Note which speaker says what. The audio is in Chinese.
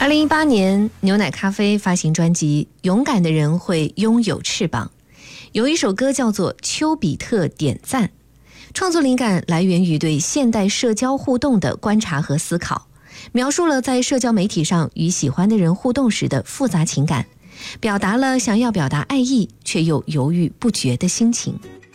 Speaker 1: 2018年，牛奶咖啡发行专辑《勇敢的人会拥有翅膀》，有一首歌叫做《丘比特点赞》，创作灵感来源于对现代社交互动的观察和思考，描述了在社交媒体上与喜欢的人互动时的复杂情感，表达了想要表达爱意却又犹豫不决的心情。